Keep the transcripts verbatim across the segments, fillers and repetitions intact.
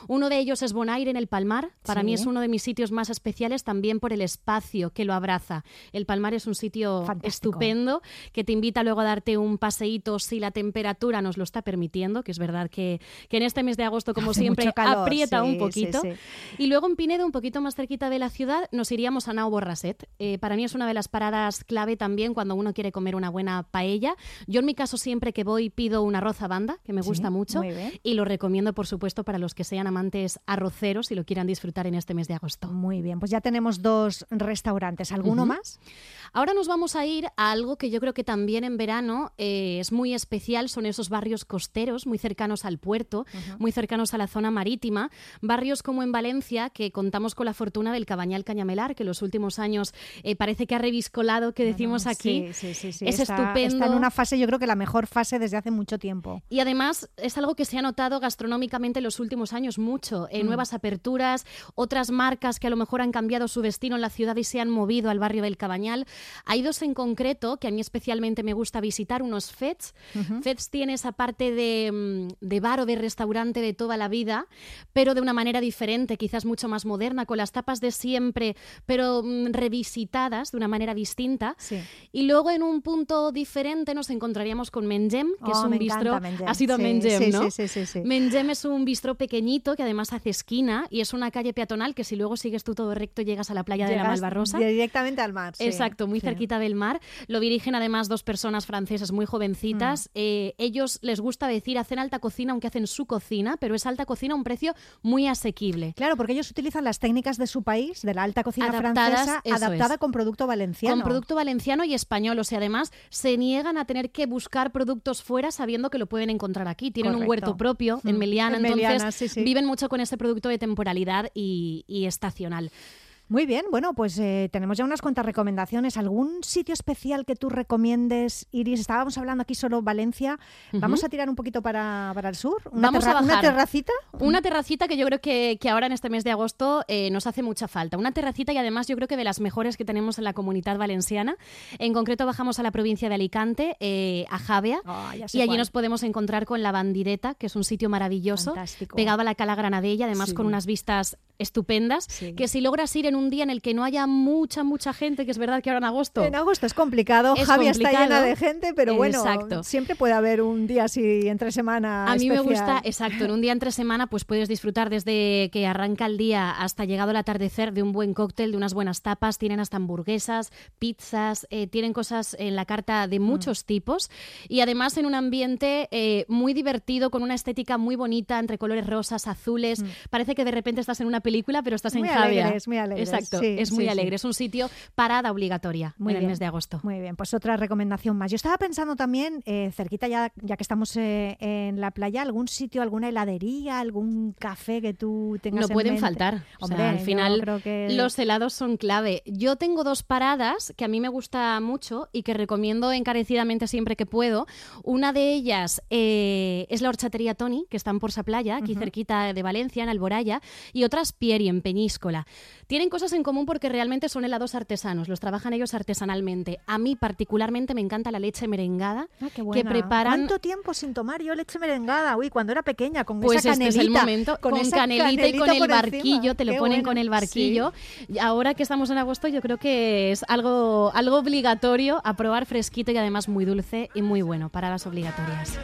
Uno de ellos es Bonaire en el Palmar. Para Sí. mí es uno de mis sitios más especiales también por el espacio que lo abraza. El Palmar es un sitio Fantástico. estupendo que te invita luego a darte un paseíto si la temperatura nos lo está permitiendo, que es verdad que, que en este mes de agosto, como Hace siempre, mucho calor, aprieta sí, un poquito. sí, sí. Y luego en Pinedo, un poquito más cerquita de la ciudad, nos iríamos a Nau Borrasset. Eh, para mí es una de las paradas clave también cuando uno quiere comer una buena paella. Yo en mi caso siempre que voy pido un arroz a banda, que me Sí, gusta mucho, muy bien. y lo recomiendo por supuesto para los que sean amantes arroceros y lo quieran disfrutar en este mes de agosto. Muy bien, pues ya tenemos dos restaurantes. ¿Alguno Ujú. más? Ahora nos vamos a ir a algo que yo creo que también en verano eh, es muy especial, son esos barrios costeros muy cercanos al puerto, Ujú. muy cercanos a la zona marítima, barrios como en Valencia, que contamos con la fortuna del Cabañal Cañamelar, que en los últimos años eh, parece que ha reviscolado, que decimos No, no, aquí. sí, sí, sí, sí. Es está, estupendo. Está en una fase, yo creo que la mejor fase desde hace mucho tiempo. Y además es algo que se ha notado gastronómicamente en los últimos años mucho, en Mm. nuevas aperturas, otras marcas que a lo mejor han cambiado su destino en la ciudad y se han movido al barrio del Cabañal. Hay dos en concreto que a mí especialmente me gusta visitar, unos Fets. Ujú. Fets tiene esa parte de, mm, de bar o de restaurante de toda la vida, pero de una manera diferente, quizás mucho más moderna, con las tapas de siempre, pero mm, revisitadas de una manera distinta. Sí. Y luego en un punto diferente nos encontraríamos con Mengem, que es Oh, un me bistró. encanta Mengem. Ha sido Sí, Mengem, sí, ¿no? sí, sí, sí, sí. Mengem es un bistró pequeñito que además hace esquina y es una calle peatonal que si luego sigues tú todo recto llegas a la playa de la Llegas Malvarrosa. directamente al mar. Sí. Exacto, muy Sí. cerquita del mar. Lo dirigen además dos personas francesas muy jovencitas. Mm. Eh, ellos les gusta decir hacen alta cocina, aunque hacen su cocina, pero es alta cocina a un precio muy asequible. Claro, porque ellos utilizan las técnicas de su país, de la alta cocina Adaptadas, francesa, eso adaptada es. con producto valenciano. Con producto valenciano y español, o sea, además se niegan a tener que buscar productos fuera sabiendo que lo pueden encontrar aquí. Tienen Correcto. un huerto propio en Mm. Meliana, En entonces Meliana, sí, sí. viven mucho con ese producto de temporalidad y, y estacional. Muy bien, bueno, pues eh, tenemos ya unas cuantas recomendaciones. ¿Algún sitio especial que tú recomiendes, Iris? Estábamos hablando aquí solo Valencia. ¿Vamos Ujú. a tirar un poquito para, para el sur? ¿Una, Vamos terra- a ¿Una bajar. terracita? Una terracita que yo creo que, que ahora en este mes de agosto eh, nos hace mucha falta. Una terracita y además yo creo que de las mejores que tenemos en la Comunidad Valenciana. En concreto bajamos a la provincia de Alicante, eh, a Javea, Ah, ya sé y allí cuál. nos podemos encontrar con La Bandireta, que es un sitio maravilloso, Fantástico. pegado a la Cala Granadella, además Sí. con unas vistas estupendas, Sí. que si logras ir en un día en el que no haya mucha, mucha gente, que es verdad que ahora en agosto... En agosto es complicado, Es Javi está complicado. llena de gente, pero bueno, Exacto. siempre puede haber un día así entre semana A mí me especial. gusta, exacto, en un día entre semana pues puedes disfrutar desde que arranca el día hasta llegado el atardecer de un buen cóctel, de unas buenas tapas, tienen hasta hamburguesas, pizzas, eh, tienen cosas en la carta de muchos tipos y además en un ambiente eh, muy divertido, con una estética muy bonita, entre colores rosas, azules, parece que de repente estás en una película pero estás Muy en Javea. alegres, muy alegres, Exacto, sí, es muy sí, sí. alegre, es un sitio parada obligatoria Muy en bien. el mes de agosto. Muy bien, pues otra recomendación más. Yo estaba pensando también, eh, cerquita ya, ya que estamos eh, en la playa, algún sitio, alguna heladería, algún café que tú tengas No en pueden mente. faltar. O Hombre, sea, al yo final creo que- los helados son clave. Yo tengo dos paradas que a mí me gusta mucho y que recomiendo encarecidamente siempre que puedo. Una de ellas eh, es la Horchatería Toni, que está en Porsa Playa, aquí Ujú. cerquita de Valencia, en Alboraya, y otra es Pieri, en Peñíscola. Tienen cosas en común porque realmente son helados artesanos, los trabajan ellos artesanalmente. A mí particularmente me encanta la leche merengada Ah, qué que buena. preparan. ¿Cuánto tiempo sin tomar yo leche merengada? Uy, cuando era pequeña, con Pues esa este es canelita. el momento, con, esa canelita, y con el por barquillo, encima. te lo Qué ponen bueno. con el Sí. barquillo. Y ahora que estamos en agosto, yo creo que es algo, algo obligatorio a probar, fresquito y además muy dulce y muy bueno, para las obligatorias.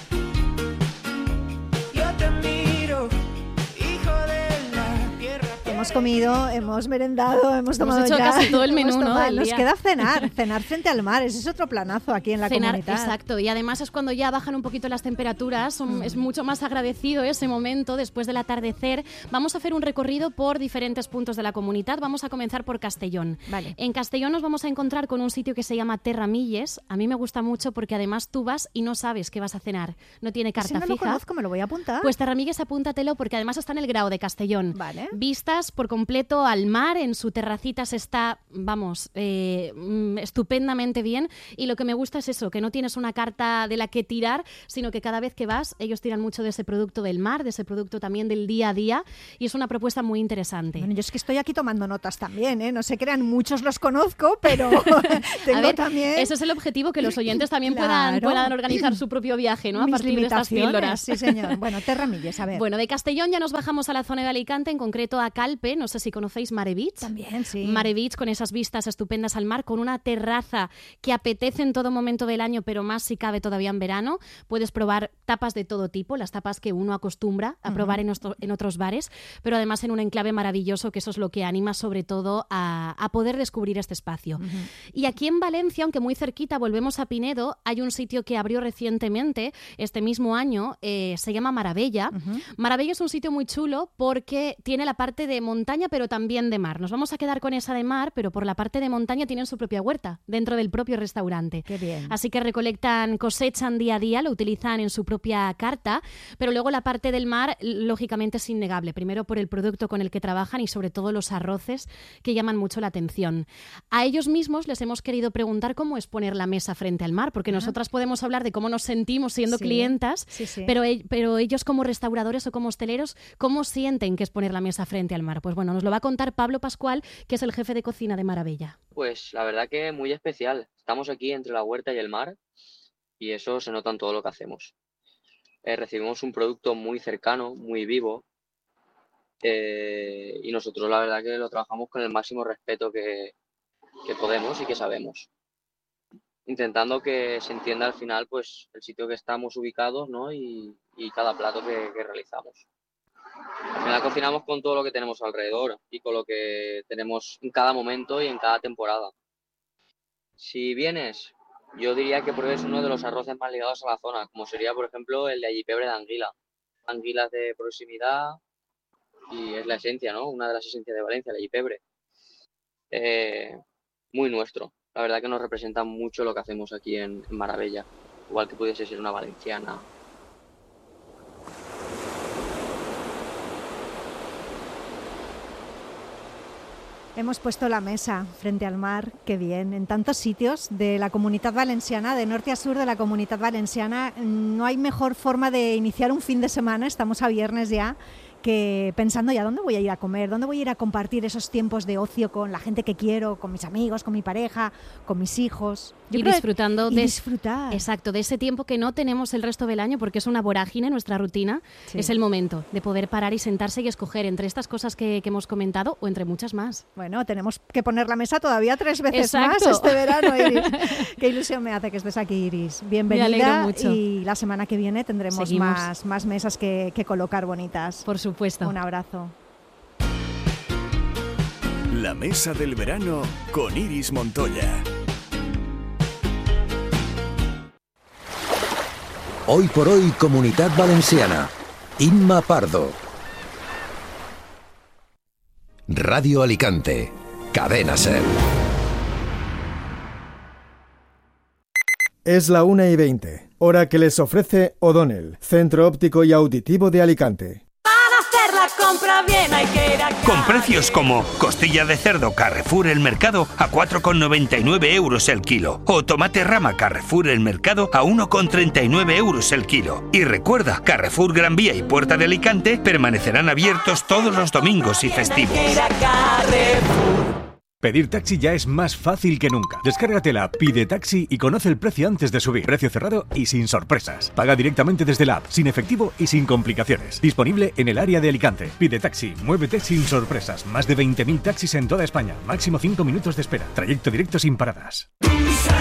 Yo te miro, hijo de la tierra. Hemos comido, hemos merendado, hemos tomado hecho ya. casi todo el hemos menú, ¿no? tomado. del Nos día. queda cenar, cenar frente al mar. Ese es otro planazo aquí en la Cenar, comunidad. exacto, y además es cuando ya bajan un poquito las temperaturas, son- Mm. es mucho más agradecido ese momento después del atardecer. Vamos a hacer un recorrido por diferentes puntos de la comunidad, vamos a comenzar por Castellón. Vale. En Castellón nos vamos a encontrar con un sitio que se llama Terramilles. A mí me gusta mucho porque además tú vas y no sabes qué vas a cenar, no tiene Ese carta no lo fija. conozco, me lo voy a apuntar. Pues Terramilles, apúntatelo porque además está en el Grao de Castellón. Vale. Vistas dedicas por completo al mar, en su terracita se está, vamos, eh, estupendamente bien, y lo que me gusta es eso, que no tienes una carta de la que tirar, sino que cada vez que vas, ellos tiran mucho de ese producto del mar, de ese producto también del día a día, y es una propuesta muy interesante. Bueno, yo es que estoy aquí tomando notas también, ¿eh? No se crean, muchos los conozco, pero tengo a ver, también... ese es el objetivo, que los oyentes también Claro. puedan, puedan organizar su propio viaje, ¿no? A Mis partir de estas píldoras. Sí, señor. Bueno, Terra Milles, a ver. Bueno, de Castellón ya nos bajamos a la zona de Alicante, en concreto a Calpe, no sé si conocéis Mare Beach. También, sí. Mare Beach, con esas vistas estupendas al mar, con una terraza que apetece en todo momento del año, pero más si cabe todavía en verano. Puedes probar tapas de todo tipo, las tapas que uno acostumbra a probar uh-huh. en, otro, en otros bares, pero además en un enclave maravilloso, que eso es lo que anima sobre todo a, a poder descubrir este espacio. Uh-huh. Y aquí en Valencia, aunque muy cerquita, volvemos a Pinedo, hay un sitio que abrió recientemente, este mismo año, eh, se llama Maravella. Uh-huh. Maravella es un sitio muy chulo porque tiene la parte de montaña, pero también de mar. Nos vamos a quedar con esa de mar, pero por la parte de montaña tienen su propia huerta, dentro del propio restaurante. Qué bien. Así que recolectan, cosechan día a día, lo utilizan en su propia carta, pero luego la parte del mar, lógicamente, es innegable. Primero por el producto con el que trabajan y sobre todo los arroces, que llaman mucho la atención. A ellos mismos les hemos querido preguntar cómo es poner la mesa frente al mar, porque uh-huh. nosotras podemos hablar de cómo nos sentimos siendo sí. clientas, sí, sí. Pero, pero ellos como restauradores o como hosteleros, ¿cómo sienten que es poner la mesa frente al mar? Pues bueno, nos lo va a contar Pablo Pascual, que es el jefe de cocina de Maravella. Pues la verdad que muy especial. Estamos aquí entre la huerta y el mar y eso se nota en todo lo que hacemos. Eh, recibimos un producto muy cercano, muy vivo, eh, y nosotros la verdad que lo trabajamos con el máximo respeto que, que podemos y que sabemos, intentando que se entienda al final pues el sitio que estamos ubicados, ¿no? y, y cada plato que, que realizamos. Al final cocinamos con todo lo que tenemos alrededor y con lo que tenemos en cada momento y en cada temporada. Si vienes, yo diría que pruebes uno de los arroces más ligados a la zona, como sería, por ejemplo, el de Allipebre de Anguila. Anguilas de proximidad y es la esencia, ¿no? Una de las esencias de Valencia, el Allipebre. Eh, muy nuestro. La verdad que nos representa mucho lo que hacemos aquí en, en Maravella, igual que pudiese ser una valenciana. Hemos puesto la mesa frente al mar, qué bien, en tantos sitios de la Comunitat Valenciana, de norte a sur de la Comunitat Valenciana. No hay mejor forma de iniciar un fin de semana, estamos a viernes ya, que pensando ya dónde voy a ir a comer, dónde voy a ir a compartir esos tiempos de ocio con la gente que quiero, con mis amigos, con mi pareja, con mis hijos. Yo y disfrutando y de disfrutar. Exacto, de ese tiempo que no tenemos el resto del año porque es una vorágine nuestra rutina. Sí. Es el momento de poder parar y sentarse y escoger entre estas cosas que, que hemos comentado o entre muchas más. Bueno, tenemos que poner la mesa todavía tres veces Exacto. más este verano, Iris. Qué ilusión me hace que estés aquí, Iris. Bienvenida. Me alegro mucho. Y la semana que viene tendremos más, más mesas que, que colocar bonitas. Por supuesto. Un abrazo. La mesa del verano con Iris Montoya. Hoy por hoy, Comunitat Valenciana. Inma Pardo. Radio Alicante. Cadena SER. Es la una y veinte, hora que les ofrece O'Donnell, Centro Óptico y Auditivo de Alicante. Compra bien, hay que ir a con precios como costilla de cerdo Carrefour El Mercado a cuatro con noventa y nueve euros el kilo o tomate rama Carrefour El Mercado a uno con treinta y nueve euros el kilo. Y recuerda, Carrefour Gran Vía y Puerta de Alicante permanecerán abiertos todos los domingos y festivos. Pedir taxi ya es más fácil que nunca. Descárgate la app Pide Taxi y conoce el precio antes de subir. Precio cerrado y sin sorpresas. Paga directamente desde la app, sin efectivo y sin complicaciones. Disponible en el área de Alicante. Pide Taxi, muévete sin sorpresas. Más de veinte mil taxis en toda España. Máximo cinco minutos de espera. Trayecto directo sin paradas.